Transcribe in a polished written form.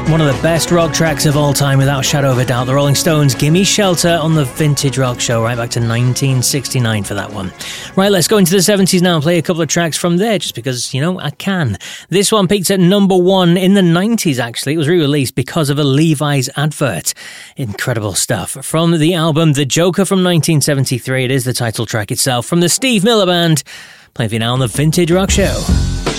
One of the best rock tracks of all time, without a shadow of a doubt. The Rolling Stones, Gimme Shelter on the Vintage Rock Show, right back to 1969 for that one. Right, let's go into the 70s now and play a couple of tracks from there, just because, I can. This one peaked at number 1 in the 90s, actually. It was re-released because of a Levi's advert. Incredible stuff. From the album The Joker from 1973, it is the title track itself, from the Steve Miller Band. Playing for you now on the Vintage Rock Show.